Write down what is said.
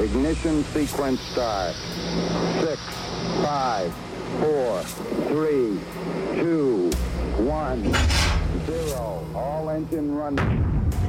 Ignition sequence start. 6, 5, 4, 3, 2, 1, 0. All engine running.